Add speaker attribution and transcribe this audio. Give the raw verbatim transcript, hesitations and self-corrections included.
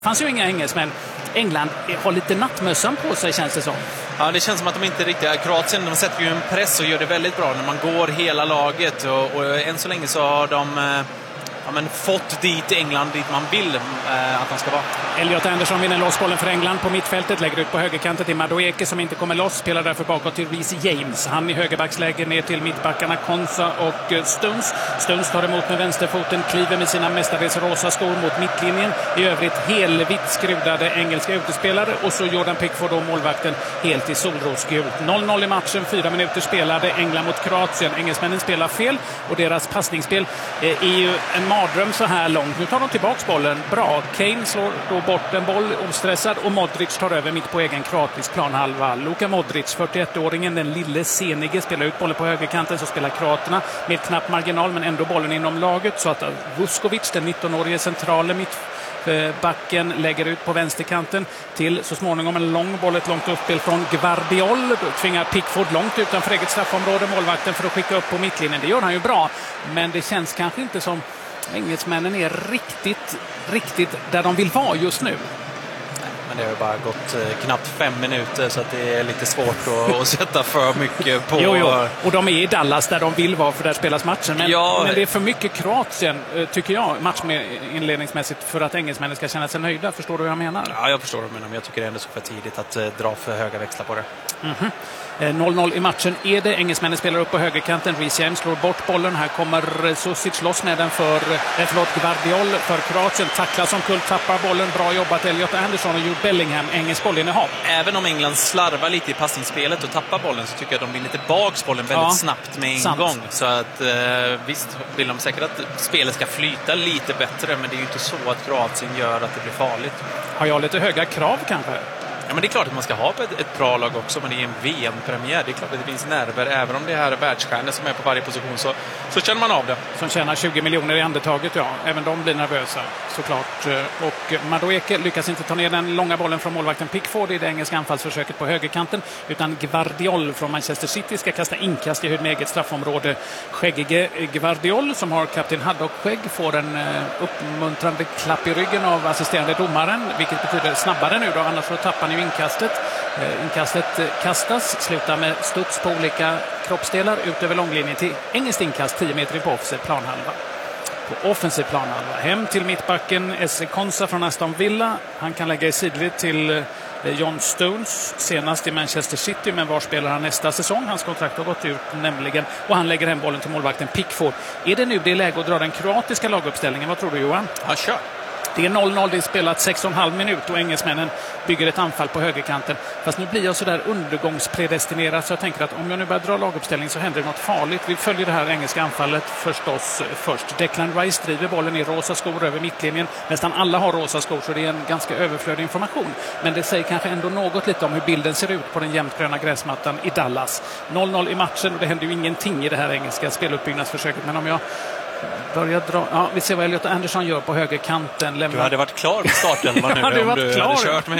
Speaker 1: Det fanns ju inga engelsmän. England har lite nattmössan på sig, känns det som.
Speaker 2: Ja, det känns som att de inte riktigt... Kroatien, de sätter ju en press och gör det väldigt bra när man går hela laget. Och, och än så länge så har de eh, ja, men fått dit England dit man vill eh, att de ska vara.
Speaker 1: Elliot Anderson vinner loss bollen för England på mittfältet. Lägger ut på högerkanten till Madueke som inte kommer loss. Spelar därför bakåt till Reece James. Han i högerbacksläge ner till mittbackarna Konsa och Stones. Stones tar emot med vänsterfoten. Kliver med sina mestadels rosa skor mot mittlinjen. I övrigt helvitt skrudade engelska utespelare. Och så Jordan Pickford och målvakten helt i solrosgult. noll noll i matchen. Fyra minuter spelade England mot Kroatien. Engelsmännen spelar fel. Och deras passningsspel är ju en mardröm så här långt. Nu tar de tillbaks bollen. Bra. Kane slår då bort en boll ostressad och Modric tar över mitt på egen kroatisk planhalva. Luka Modric, fyrtioett-åringen, den lille senige, spelar ut bollen på högerkanten, så spelar kroaterna med knapp marginal men ändå bollen inom laget, så att Vuskovic, den nitton-årige centrala mittbacken, lägger ut på vänsterkanten till så småningom en lång boll, ett långt uppspel från Gvardiol. Tvingar Pickford långt utanför eget straffområde, målvakten, för att skicka upp på mittlinjen. Det gör han ju bra, men det känns kanske inte som engelsmännen är riktigt, riktigt där de vill vara just nu.
Speaker 2: Men det har ju bara gått eh, knappt fem minuter, så att det är lite svårt att, att sätta för mycket på...
Speaker 1: Jo, jo. Och de är i Dallas där de vill vara, för där spelas matchen. Men,
Speaker 2: ja.
Speaker 1: men det är för mycket Kroatien, tycker jag, matchinledningsmässigt, för att engelsmännen ska känna sig nöjda. Förstår du vad jag menar?
Speaker 2: Ja, jag förstår vad du menar, men jag tycker det är ändå så för tidigt att eh, dra för höga växlar på det.
Speaker 1: Mm-hmm. noll noll i matchen är det. Engelsmännen spelar upp på högerkanten. Reece James slår bort bollen. Här kommer Susic loss med den för eh, förlåt, Gvardiol för Kroatien. Tacklar som kull, tappar bollen. Bra jobbat Elliot Anderson och Jude Bellingham. Engelsk bollinnehav.
Speaker 2: Även om England slarvar lite i passningsspelet och tappar bollen, så tycker jag att de vinner tillbaks bollen väldigt ja, snabbt med en sant. gång. Så att eh, visst vill de säkert att spelet ska flyta lite bättre, men det är ju inte så att Kroatien gör att det blir farligt.
Speaker 1: Har jag lite höga krav kanske?
Speaker 2: Ja, men det är klart att man ska ha ett, ett bra lag också, men det är en V M-premiär. Det är klart att det finns nerver, även om det här är världsstjärnor som är på varje position, så, så känner man av det.
Speaker 1: Som tjänar tjugo miljoner i andetaget, ja. Även de blir nervösa, såklart. Och Madueke lyckas inte ta ner den långa bollen från målvakten Pickford i det engelska anfallsförsöket på högerkanten, utan Gvardiol från Manchester City ska kasta inkast i höjd med eget straffområde. Skäggige Gvardiol, som har kapten Haddock-skägg, får en uppmuntrande klapp i ryggen av assisterande domaren, vilket betyder snabbare nu då, annars så tappar ni inkastet. Inkastet kastas, slutar med studs på olika kroppsdelar ut över långlinjen till engelskt inkast tio meter på offensiv planhalva. På offensiv planhalva. Hem till mittbacken Esse Konsa från Aston Villa. Han kan lägga i sidled till John Stones, senast i Manchester City, men var spelar han nästa säsong? Hans kontrakt har gått ut nämligen, och han lägger hem bollen till målvakten Pickford. Är det nu det läge att dra den kroatiska laguppställningen? Vad tror du, Johan?
Speaker 2: Ja, kör.
Speaker 1: Det är noll noll, det är spelat sex och en halv minut och engelsmännen bygger ett anfall på högerkanten. Fast nu blir jag så där undergångspredestinerad, så jag tänker att om jag nu börjar dra laguppställning så händer det något farligt. Vi följer det här engelska anfallet förstås först. Declan Rice driver bollen i rosa skor över mittlinjen. Nästan alla har rosa skor, så det är en ganska överflödig information. Men det säger kanske ändå något lite om hur bilden ser ut på den jämntgröna gräsmattan i Dallas. noll noll i matchen, och det händer ju ingenting i det här engelska speluppbyggnadsförsöket. Men om jag börjar dra... Ja, vi ser vad Elliot Anderson gör på högerkanten. Lämnar...
Speaker 2: Du hade varit klar med starten. Man nu,
Speaker 1: hade
Speaker 2: om
Speaker 1: varit
Speaker 2: du
Speaker 1: klar.
Speaker 2: hade kört med